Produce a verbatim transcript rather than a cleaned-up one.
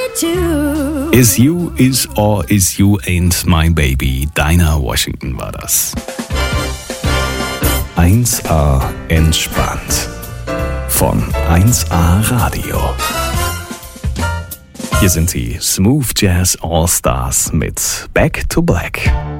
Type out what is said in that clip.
too. Is You, Is or Is You Ain't My Baby. Dinah Washington war das. eins A entspannt. Von eins A Radio. Hier sind die Smooth Jazz All Stars mit Back to Black.